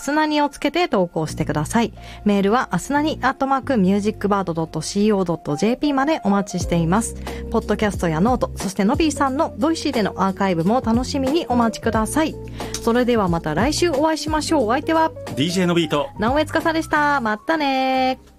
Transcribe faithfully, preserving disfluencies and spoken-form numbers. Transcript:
すなにをつけて投稿してください。メールはアスナニアットマークミュージックバードドットシーオードットジェーピー までお待ちしています。ポッドキャストやノート、そしてのびーさんのボイシーでのアーカイブも楽しみにお待ちください。それではまた来週お会いしましょう。お相手はディージェー のびーと直江司でした。またねー。